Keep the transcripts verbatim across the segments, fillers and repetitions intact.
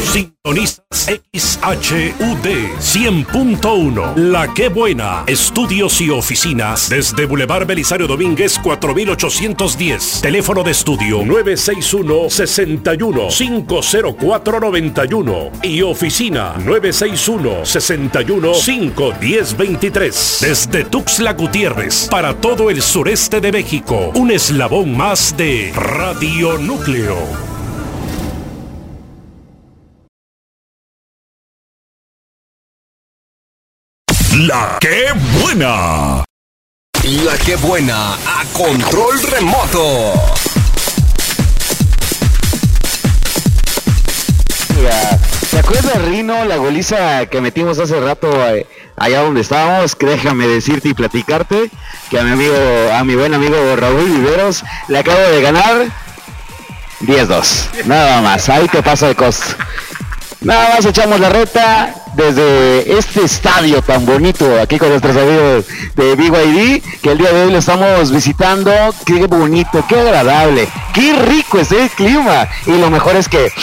Sintonizas X H U D cien punto uno. La Qué Buena. Estudios y oficinas desde Boulevard Belisario Domínguez cuatro mil ochocientos diez. Teléfono de estudio nueve seis uno, seis uno, cinco cero cuatro, nueve uno y oficina nueve seis uno, seis uno, cinco uno cero, dos tres. Desde Tuxtla Gutiérrez para todo el sureste de México. Un eslabón más de Radio Núcleo. La Qué Buena. La Qué Buena a control remoto. Mira, ¿te acuerdas, Rino, la goliza que metimos hace rato eh, allá donde estábamos? Que déjame decirte y platicarte que a mi amigo, a mi buen amigo Raúl Viveros le acabo de ganar diez dos. Nada más, ahí te pasa el costo. Nada más echamos la reta desde este estadio tan bonito aquí con nuestros amigos de B Y D, que el día de hoy lo estamos visitando. Qué bonito, qué agradable, qué rico es el clima, y lo mejor es que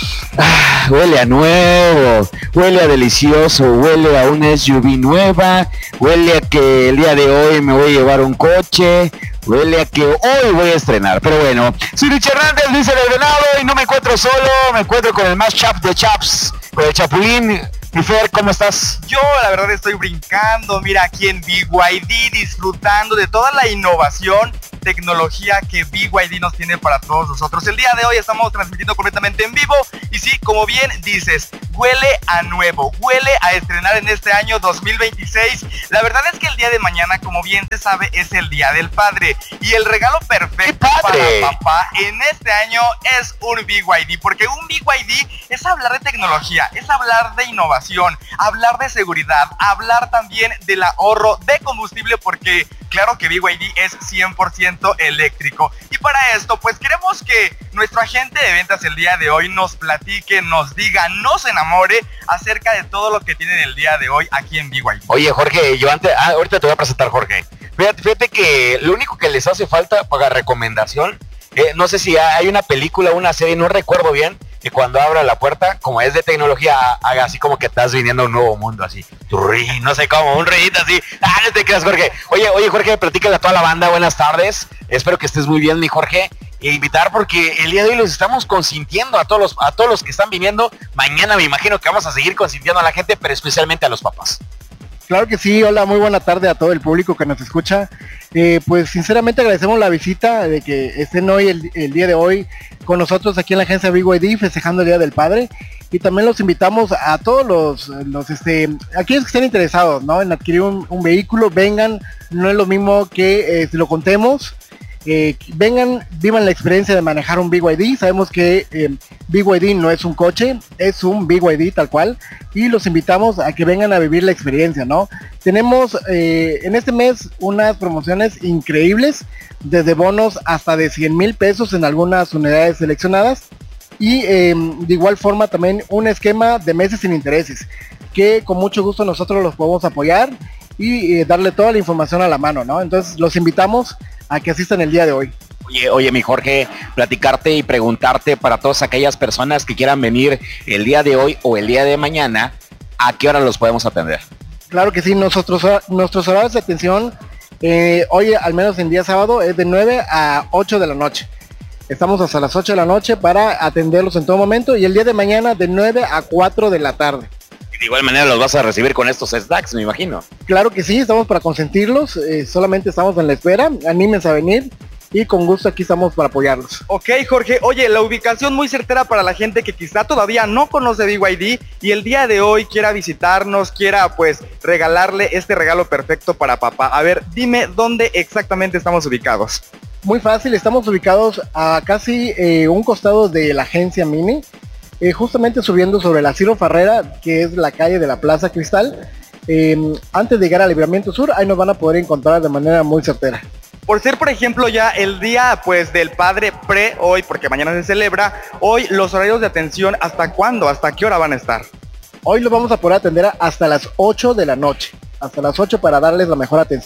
ah, huele a nuevo, huele a delicioso, huele a una S U V nueva, huele a que el día de hoy me voy a llevar un coche, huele a que hoy voy a estrenar. Pero bueno, soy Rich Hernández, dice el Venado, y no me encuentro solo, me encuentro con el más chap de chaps, con el Chapulín. Mi Fer, ¿cómo estás? Yo la verdad estoy brincando, mira, aquí en B Y D, disfrutando de toda la innovación, tecnología que B Y D nos tiene para todos nosotros. El día de hoy estamos transmitiendo completamente en vivo y sí, como bien dices, huele a nuevo, huele a estrenar en este año dos mil veintiséis. La verdad es que el día de mañana, como bien se sabe, es el Día del Padre y el regalo perfecto para papá en este año es un B Y D, porque un B Y D es hablar de tecnología, es hablar de innovación, hablar de seguridad, hablar también del ahorro de combustible, porque claro que B Y D es cien por ciento eléctrico. Y para esto, pues queremos que nuestro agente de ventas el día de hoy nos platique, nos diga, nos enamore acerca de todo lo que tienen el día de hoy aquí en B Y D. Oye, Jorge, yo antes, ah, ahorita te voy a presentar, Jorge. Fíjate, fíjate que lo único que les hace falta para recomendación, eh, no sé si hay una película o una serie, no recuerdo bien, que cuando abra la puerta, como es de tecnología, haga así como que estás viniendo a un nuevo mundo, así, turri, no sé cómo, un reyito así. Ah, no te creas, Jorge. Oye, oye, Jorge, platícale a toda la banda, buenas tardes. Espero que estés muy bien, mi Jorge. E invitar porque el día de hoy los estamos consintiendo a todos los, a todos los que están viniendo. Mañana me imagino que vamos a seguir consintiendo a la gente, pero especialmente a los papás. Claro que sí, hola, muy buena tarde a todo el público que nos escucha. Eh, pues sinceramente agradecemos la visita, de que estén hoy, el, el día de hoy, con nosotros aquí en la agencia B Y D, festejando el Día del Padre. Y también los invitamos a todos los, los este, aquellos que estén interesados, ¿no?, en adquirir un, un vehículo, vengan, no es lo mismo que eh, si lo contemos. Eh, vengan, vivan la experiencia de manejar un B Y D. Sabemos que eh, B Y D no es un coche, es un B Y D tal cual, y los invitamos a que vengan a vivir la experiencia, ¿no? Tenemos eh, en este mes unas promociones increíbles, desde bonos hasta de cien mil pesos en algunas unidades seleccionadas, y eh, de igual forma también un esquema de meses sin intereses, que con mucho gusto nosotros los podemos apoyar y eh, darle toda la información a la mano, ¿no? Entonces los invitamos a que asistan el día de hoy. Oye, oye, mi Jorge, platicarte y preguntarte para todas aquellas personas que quieran venir el día de hoy o el día de mañana, ¿a qué hora los podemos atender? Claro que sí, nosotros, nuestros horarios de atención, eh, hoy al menos en día sábado, es de nueve a ocho de la noche. Estamos hasta las ocho de la noche para atenderlos en todo momento, y el día de mañana de nueve a cuatro de la tarde. De igual manera los vas a recibir con estos snacks, me imagino. Claro que sí, estamos para consentirlos, eh, solamente estamos en la espera, anímense a venir y con gusto aquí estamos para apoyarlos. Ok, Jorge, oye, la ubicación muy certera para la gente que quizá todavía no conoce B Y D y el día de hoy quiera visitarnos, quiera pues regalarle este regalo perfecto para papá. A ver, dime dónde exactamente estamos ubicados. Muy fácil, estamos ubicados a casi eh, un costado de la agencia Mini. Eh, justamente subiendo sobre la Ciro Farrera, que es la calle de la Plaza Cristal, eh, antes de llegar al Libramiento Sur, ahí nos van a poder encontrar de manera muy certera. Por ser, por ejemplo, ya el día pues del padre pre hoy, porque mañana se celebra, hoy los horarios de atención, ¿hasta cuándo? ¿Hasta qué hora van a estar? Hoy los vamos a poder atender hasta las ocho de la noche, hasta las ocho para darles la mejor atención.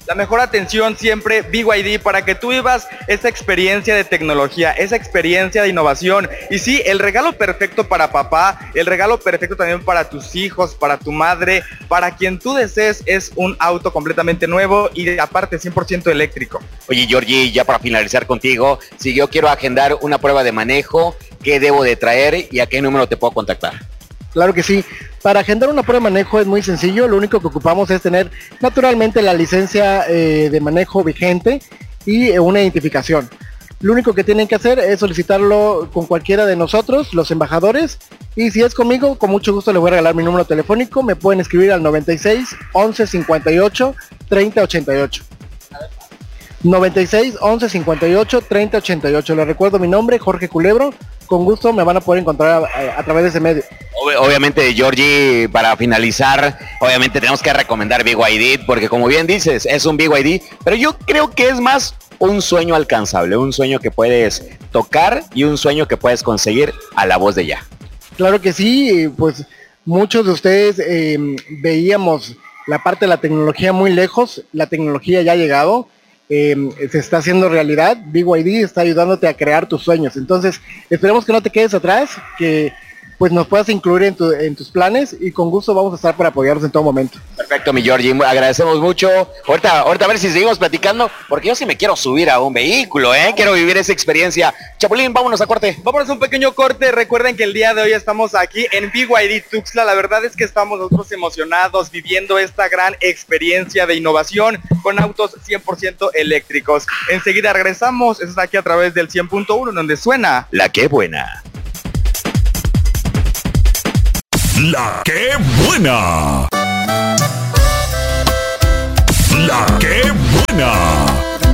la mejor atención siempre B Y D para que tú vivas esa experiencia de tecnología, esa experiencia de innovación. Y sí, el regalo perfecto para papá, el regalo perfecto también para tus hijos, para tu madre, para quien tú desees, es un auto completamente nuevo y aparte cien por ciento eléctrico. Oye, Georgie, ya para finalizar contigo, si yo quiero agendar una prueba de manejo, ¿qué debo de traer y a qué número te puedo contactar? Claro que sí. Para agendar una prueba de manejo es muy sencillo. Lo único que ocupamos es tener naturalmente la licencia eh, de manejo vigente y eh, una identificación. Lo único que tienen que hacer es solicitarlo con cualquiera de nosotros, los embajadores. Y si es conmigo, con mucho gusto les voy a regalar mi número telefónico. Me pueden escribir al noventa y seis, once, cincuenta y ocho, treinta, ochenta y ocho. noventa y seis, once, cincuenta y ocho, treinta, ochenta y ocho. Les recuerdo mi nombre, Jorge Culebro. Con gusto me van a poder encontrar a, a través de ese medio. Obviamente, Georgie, para finalizar, obviamente tenemos que recomendar B Y D, porque como bien dices, es un B Y D, pero yo creo que es más un sueño alcanzable, un sueño que puedes tocar y un sueño que puedes conseguir a la voz de ya. Claro que sí, pues muchos de ustedes eh, veíamos la parte de la tecnología muy lejos, la tecnología ya ha llegado. Eh, se está haciendo realidad. B Y D está ayudándote a crear tus sueños, entonces esperemos que no te quedes atrás, que pues nos puedas incluir en, tu, en tus planes y con gusto vamos a estar para apoyarnos en todo momento. Perfecto, mi Georgie, agradecemos mucho. Ahorita, ahorita a ver si seguimos platicando, porque yo sí me quiero subir a un vehículo, ¿eh? Quiero vivir esa experiencia. Chapulín, vámonos a corte. Vámonos a un pequeño corte. Recuerden que el día de hoy estamos aquí en B Y D Tuxtla. La verdad es que estamos nosotros emocionados viviendo esta gran experiencia de innovación con autos cien por ciento eléctricos. Enseguida regresamos. Eso está aquí a través del cien punto uno, donde suena La Qué Buena. La Qué Buena. La Qué Buena.